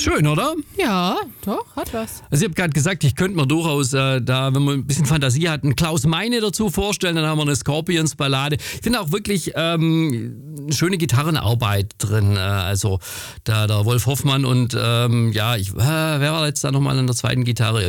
Schön, oder? Ja, doch, hat was. Also ich habe gerade gesagt, ich könnte mir durchaus da, wenn man ein bisschen Fantasie hat, einen Klaus Meine dazu vorstellen. Dann haben wir eine Scorpions-Ballade. Ich finde auch wirklich eine schöne Gitarrenarbeit drin. Also da der Wolf Hoffmann und wer war jetzt da nochmal an der zweiten Gitarre?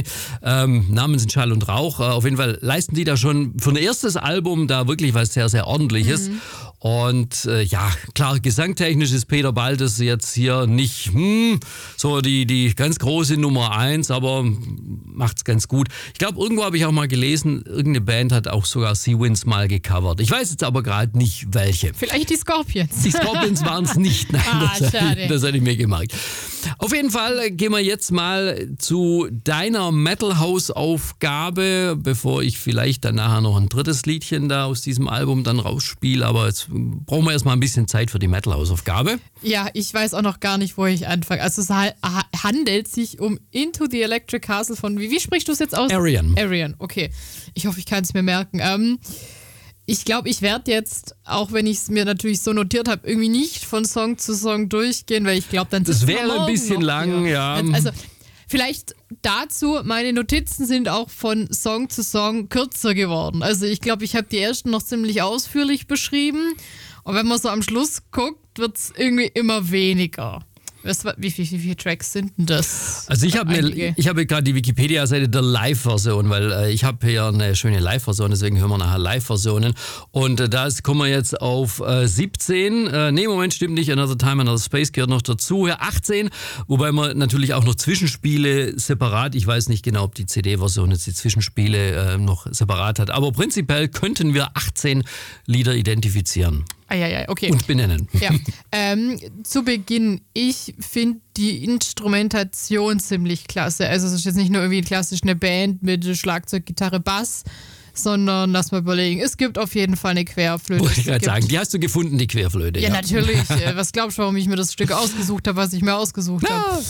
Namen sind Schall und Rauch. Auf jeden Fall leisten die da schon für ein erstes Album da wirklich was sehr, sehr Ordentliches. Und klar, gesangtechnisch ist Peter Baltes jetzt hier nicht so die ganz große Nummer 1, aber macht's ganz gut. Ich glaube, irgendwo habe ich auch mal gelesen, irgendeine Band hat auch sogar Sea Winds mal gecovert. Ich weiß jetzt aber gerade nicht, welche. Vielleicht die Scorpions. Die Scorpions waren es nicht. Nein, schade. Das hatte ich mir gemerkt. Auf jeden Fall gehen wir jetzt mal zu deiner Metal-House-Aufgabe, bevor ich vielleicht dann nachher noch ein drittes Liedchen da aus diesem Album dann rausspiele. Aber jetzt brauchen wir erstmal ein bisschen Zeit für die Metal-House-Aufgabe. Ja, ich weiß auch noch gar nicht, wo ich anfange. Also es handelt sich um Into the Electric Castle von, wie sprichst du es jetzt aus? Arian, okay. Ich hoffe, ich kann es mir merken. Ich glaube, ich werde jetzt, auch wenn ich es mir natürlich so notiert habe, irgendwie nicht von Song zu Song durchgehen, weil ich glaube, dann das wäre ein bisschen lang, hier. ja. Also vielleicht dazu, meine Notizen sind auch von Song zu Song kürzer geworden. Also ich glaube, ich habe die ersten noch ziemlich ausführlich beschrieben und wenn man so am Schluss guckt, wird es irgendwie immer weniger. Wie viele Tracks sind denn das? Also ich habe gerade die Wikipedia-Seite der Live-Version, weil ich habe hier eine schöne Live-Version, deswegen hören wir nachher Live-Versionen. Und da kommen wir jetzt auf 17. Moment, stimmt nicht. Another Time, Another Space gehört noch dazu. Ja, 18, wobei man natürlich auch noch Zwischenspiele separat, ich weiß nicht genau, ob die CD-Version jetzt die Zwischenspiele noch separat hat, aber prinzipiell könnten wir 18 Lieder identifizieren. Okay. Und benennen. Ja. Zu Beginn, ich finde die Instrumentation ziemlich klasse. Also es ist jetzt nicht nur irgendwie klassisch eine Band mit Schlagzeug, Gitarre, Bass, sondern lass mal überlegen, es gibt auf jeden Fall eine Querflöte. Wollte ich gerade sagen, die hast du gefunden, die Querflöte. Ja, natürlich. Was glaubst du, warum ich mir das Stück ausgesucht habe, was ich mir ausgesucht habe?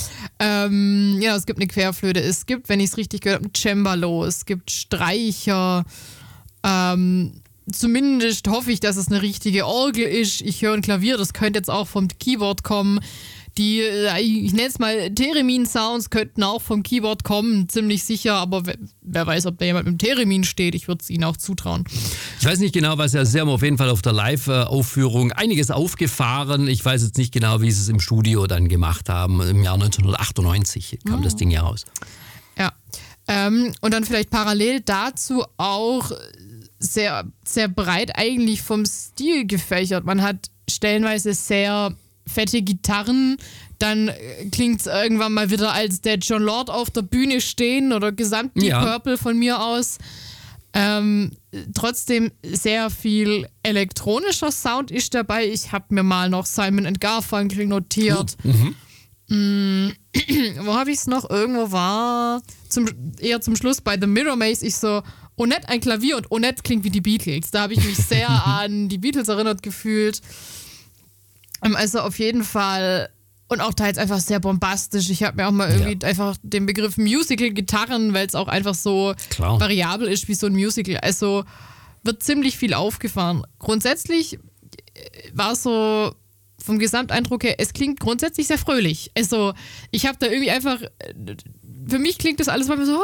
Es gibt eine Querflöte, es gibt, wenn ich es richtig gehört habe, ein Cembalo, es gibt Streicher, zumindest hoffe ich, dass es eine richtige Orgel ist. Ich höre ein Klavier, das könnte jetzt auch vom Keyboard kommen. Die, ich nenne es mal Theremin-Sounds, könnten auch vom Keyboard kommen, ziemlich sicher, aber wer weiß, ob da jemand mit dem Theremin steht, ich würde es ihnen auch zutrauen. Ich weiß nicht genau, was sie haben auf jeden Fall auf der Live-Aufführung einiges aufgefahren. Ich weiß jetzt nicht genau, wie sie es im Studio dann gemacht haben. Im Jahr 1998 kam das Ding ja raus. Ja, und dann vielleicht parallel dazu auch sehr, sehr breit eigentlich vom Stil gefächert. Man hat stellenweise sehr fette Gitarren, dann klingt es irgendwann mal wieder, als der Jon Lord auf der Bühne stehen oder gesamt Deep Purple von mir aus. Trotzdem sehr viel elektronischer Sound ist dabei. Ich habe mir mal noch Simon & Garfunkel notiert. Wo habe ich es noch? Irgendwo war eher zum Schluss bei The Mirror Maze. Ich so, Onette ein Klavier und Onette klingt wie die Beatles. Da habe ich mich sehr an die Beatles erinnert gefühlt. Also auf jeden Fall und auch teils einfach sehr bombastisch. Ich habe mir auch mal irgendwie einfach den Begriff Musical-Gitarren, weil es auch einfach so variabel ist wie so ein Musical. Also wird ziemlich viel aufgefahren. Grundsätzlich war es so vom Gesamteindruck her, es klingt grundsätzlich sehr fröhlich. Also ich habe da irgendwie einfach, für mich klingt das alles mal so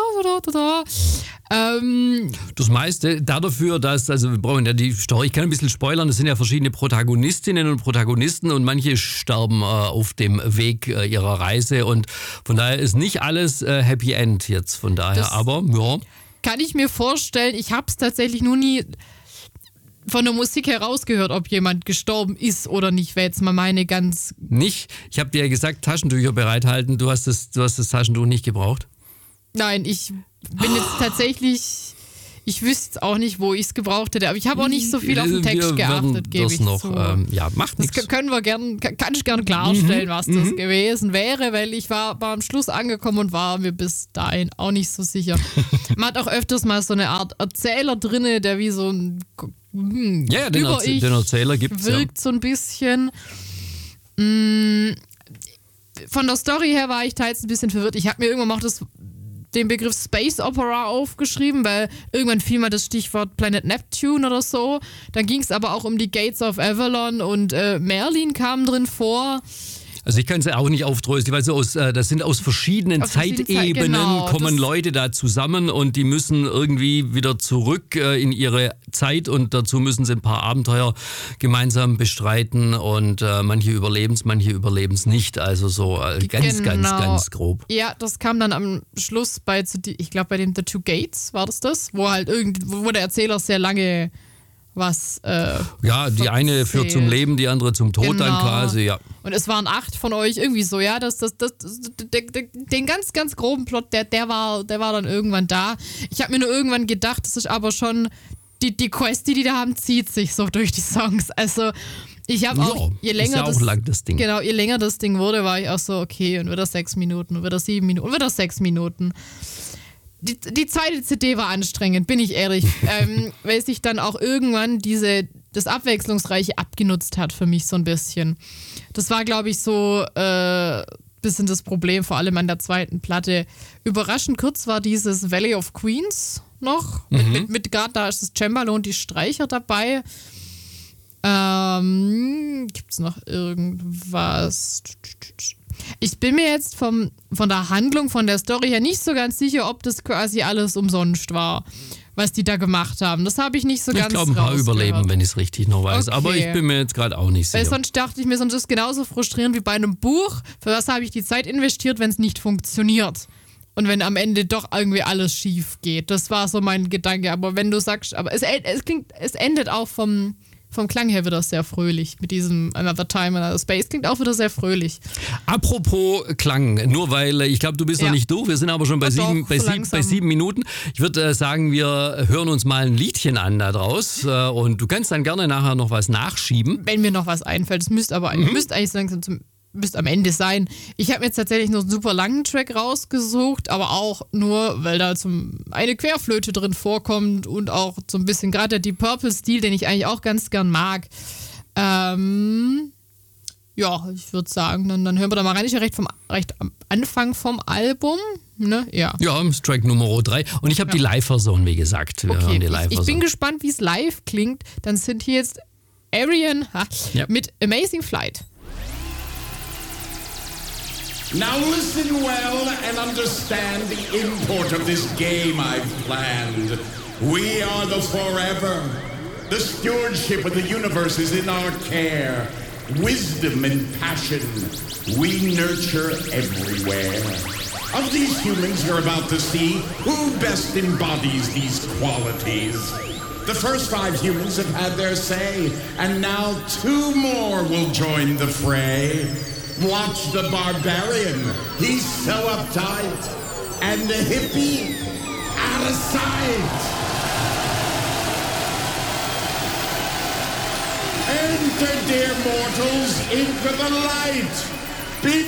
das meiste dafür, dass, also wir brauchen ja die Story, ich kann ein bisschen spoilern, es sind ja verschiedene Protagonistinnen und Protagonisten und manche sterben auf dem Weg ihrer Reise und von daher ist nicht alles Happy End jetzt, von daher, das aber ja. Kann ich mir vorstellen, ich habe es tatsächlich nur nie von der Musik herausgehört, ob jemand gestorben ist oder nicht, wäre jetzt mal meine ganz... Nicht? Ich habe dir ja gesagt, Taschentücher bereithalten, du hast das Taschentuch nicht gebraucht? Nein, ich bin jetzt tatsächlich... Ich wüsste auch nicht, wo ich es gebraucht hätte, aber ich habe auch nicht so viel auf den Text geachtet, gebe ich noch, zu. Macht nichts. Das können wir kann ich gerne klarstellen, was das gewesen wäre, weil ich war am Schluss angekommen und war mir bis dahin auch nicht so sicher. Man hat auch öfters mal so eine Art Erzähler drinne, der wie so ein den Erzähler gibt's, wirkt so ein bisschen. Von der Story her war ich teils ein bisschen verwirrt. Ich habe mir irgendwann auch den Begriff Space Opera aufgeschrieben, weil irgendwann fiel mal das Stichwort Planet Neptune oder so. Dann ging es aber auch um die Gates of Avalon und Merlin kam drin vor. Also ich kann es ja auch nicht aufdröseln, weil das sind aus verschiedenen Zeitebenen genau, kommen Leute da zusammen und die müssen irgendwie wieder zurück in ihre Zeit und dazu müssen sie ein paar Abenteuer gemeinsam bestreiten und manche überleben es nicht. Also so ganz grob. Ja, das kam dann am Schluss ich glaube bei den The Two Gates war das, wo halt wo der Erzähler sehr lange was die eine führt zum Leben, die andere zum Tod dann quasi, ja. Und es waren 8 von euch irgendwie so, ja, den ganz, ganz groben Plot, der war dann irgendwann da. Ich habe mir nur irgendwann gedacht, das ist aber schon, die Quest, die da haben, zieht sich so durch die Songs. Also ich habe auch, je länger das Ding. Genau, je länger das Ding wurde, war ich auch so, okay, und wieder 6 Minuten, und wieder 7 Minuten, und wieder 6 Minuten. Die zweite CD war anstrengend, bin ich ehrlich, weil sich dann auch irgendwann das Abwechslungsreiche abgenutzt hat für mich so ein bisschen. Das war, glaube ich, so bisschen das Problem, vor allem an der zweiten Platte. Überraschend kurz war dieses Valley of Queens noch, mit gerade da ist das Cembalo und die Streicher dabei. Gibt's noch irgendwas? Ich bin mir jetzt von der Handlung, von der Story her nicht so ganz sicher, ob das quasi alles umsonst war, was die da gemacht haben. Das habe ich nicht so ganz rausgehört. Ich glaube, ein paar überleben, wenn ich es richtig noch weiß. Okay. Aber ich bin mir jetzt gerade auch nicht sicher. Weil sonst dachte ich mir, sonst ist es genauso frustrierend wie bei einem Buch. Für was habe ich die Zeit investiert, wenn es nicht funktioniert? Und wenn am Ende doch irgendwie alles schief geht. Das war so mein Gedanke. Aber wenn du sagst, aber es endet auch vom Klang her wieder sehr fröhlich mit diesem Another Time, Another Space. Klingt auch wieder sehr fröhlich. Apropos Klang, nur weil ich glaube, du bist noch nicht durch. Wir sind aber schon bei 7 Minuten. Ich würde sagen, wir hören uns mal ein Liedchen an da draus und du kannst dann gerne nachher noch was nachschieben. Wenn mir noch was einfällt. Es müsste eigentlich so langsam müsste am Ende sein. Ich habe mir jetzt tatsächlich noch einen super langen Track rausgesucht, aber auch nur, weil da eine Querflöte drin vorkommt und auch so ein bisschen gerade der Deep Purple-Stil, den ich eigentlich auch ganz gern mag. Ja, ich würde sagen, dann hören wir da mal rein. Ich bin recht am Anfang vom Album. Ne? Ja, Track Nummer 3. Und ich habe die Live-Version, wie gesagt. Wir hören die Live-Version. Ich bin gespannt, wie es live klingt. Dann sind hier jetzt Arian mit Amazing Flight. Now listen well and understand the import of this game I've planned. We are the forever. The stewardship of the universe is in our care. Wisdom and passion we nurture everywhere. Of these humans you're about to see, who best embodies these qualities? The first 5 humans have had their say, and now 2 more will join the fray. Watch the barbarian, he's so uptight, and the hippie, out of sight. Enter, dear mortals, into the light. Be